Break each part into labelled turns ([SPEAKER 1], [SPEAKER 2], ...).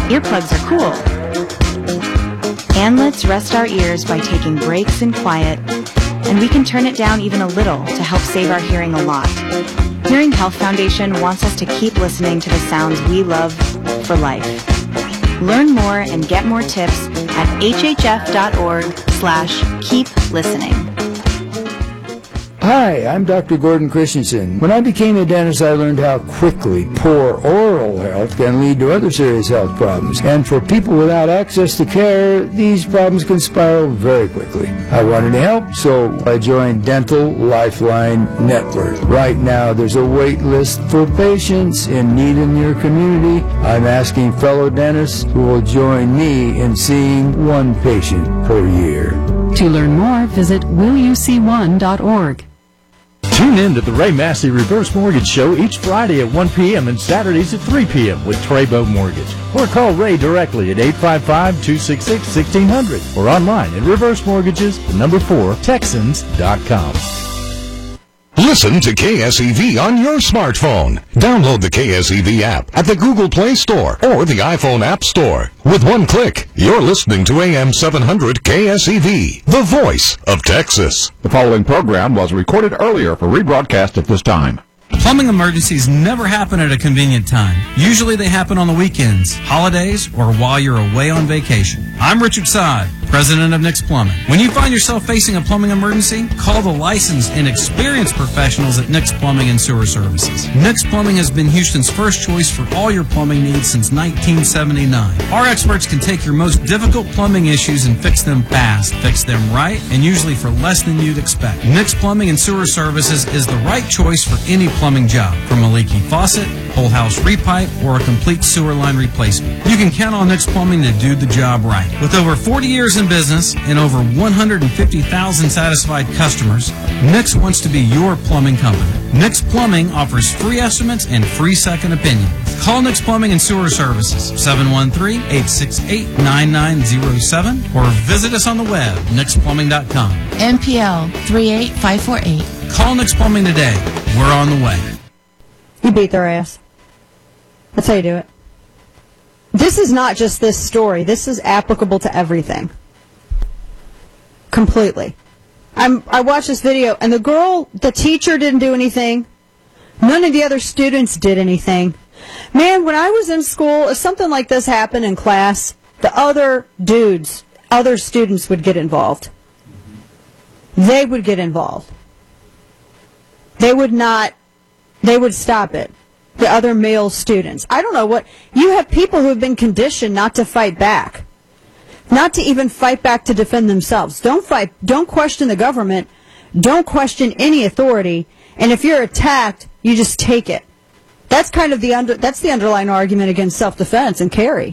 [SPEAKER 1] Earplugs are cool. And let's rest our ears by taking breaks in quiet, and we can turn it down even a little to help save our hearing a lot. Hearing Health Foundation wants us to keep listening to the sounds we love for life. Learn more and get more tips at hhf.org/keep listening.
[SPEAKER 2] Hi, I'm Dr. Gordon Christensen. When I became a dentist, I learned how quickly poor oral health can lead to other serious health problems. And for people without access to care, these problems can spiral very quickly. I wanted to help, so I joined Dental Lifeline Network. Right now, there's a wait list for patients in need in your community. I'm asking fellow dentists who will join me in seeing one patient per year.
[SPEAKER 3] To learn more, visit willyouseeone.org.
[SPEAKER 4] Tune in to the Ray Massey Reverse Mortgage Show each Friday at 1 p.m. and Saturdays at 3 p.m. with Trabo Mortgage. Or call Ray directly at 855-266-1600 or online at reversemortgages4texans.com.
[SPEAKER 5] Listen to KSEV on your smartphone. Download the KSEV app at the Google Play Store or the iPhone App Store. With one click, you're listening to AM 700 KSEV, the voice of Texas.
[SPEAKER 6] The following program was recorded earlier for rebroadcast at this time.
[SPEAKER 7] Plumbing emergencies never happen at a convenient time. Usually they happen on the weekends, holidays, or while you're away on vacation. I'm Richard Sod, president of Nick's Plumbing. When you find yourself facing a plumbing emergency, call the licensed and experienced professionals at Nick's Plumbing and Sewer Services. Nick's Plumbing has been Houston's first choice for all your plumbing needs since 1979. Our experts can take your most difficult plumbing issues and fix them fast, fix them right, and usually for less than you'd expect. Nick's Plumbing and Sewer Services is the right choice for any plumbing job, from a leaky faucet, whole house repipe, or a complete sewer line replacement. You can count on Nick's Plumbing to do the job right. With over 40 years in business and over 150,000 satisfied customers, Nick's wants to be your plumbing company. Nick's Plumbing offers free estimates and free second opinions. Call Nick's Plumbing and Sewer Services, 713-868-9907, or visit us on the web, nicksplumbing.com.
[SPEAKER 8] NPL 38548.
[SPEAKER 7] Call Nick's Plumbing today. We're on the way.
[SPEAKER 9] You beat their ass. That's how you do it. This is not just this story. This is applicable to everything. Completely. I watched this video, and the teacher didn't do anything. None of the other students did anything. Man, when I was in school, if something like this happened in class, the other students would get involved. They would get involved. They would stop it. The other male students. I don't know what, you have people who have been conditioned not to fight back. Not to even fight back to defend themselves. Don't question the government. Don't question any authority. And if you're attacked, you just take it. That's kind of the underlying argument against self-defense and carry.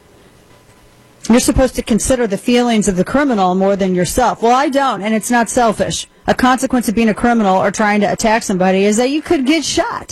[SPEAKER 9] You're supposed to consider the feelings of the criminal more than yourself. Well, I don't, and it's not selfish. A consequence of being a criminal or trying to attack somebody is that you could get shot.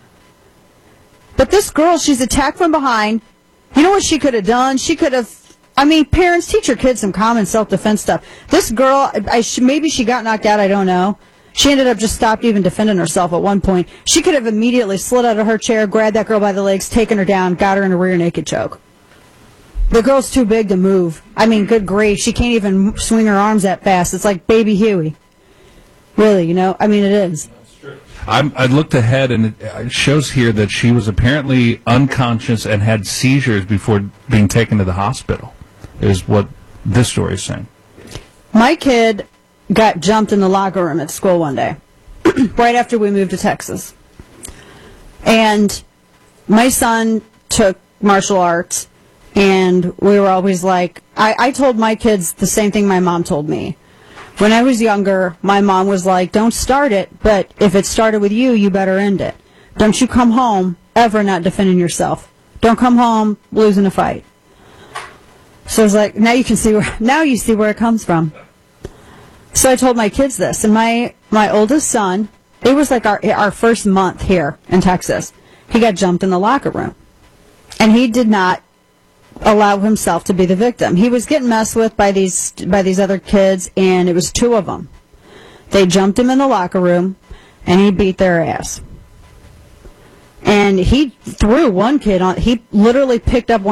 [SPEAKER 9] But this girl, she's attacked from behind. You know what she could have done? She could have, parents, teach your kids some common self-defense stuff. This girl, maybe she got knocked out, I don't know. She ended up just stopped even defending herself at one point. She could have immediately slid out of her chair, grabbed that girl by the legs, taken her down, got her in a rear naked choke. The girl's too big to move. Good grief, she can't even swing her arms that fast. It's like Baby Huey. Really, it is.
[SPEAKER 10] I looked ahead, and it shows here that she was apparently unconscious and had seizures before being taken to the hospital, is what this story is saying.
[SPEAKER 9] My kid got jumped in the locker room at school one day, right after we moved to Texas. And my son took martial arts, and we were always like, I told my kids the same thing my mom told me. When I was younger, my mom was like, don't start it, but if it started with you, you better end it. Don't you come home ever not defending yourself. Don't come home losing a fight. So I was like, now you see where it comes from. So I told my kids this, and my oldest son, it was like our first month here in Texas. He got jumped in the locker room, and he did not allow himself to be the victim. He was getting messed with by these other kids, and it was two of them. They jumped him in the locker room, and he beat their ass. And he threw one kid on. He literally picked up one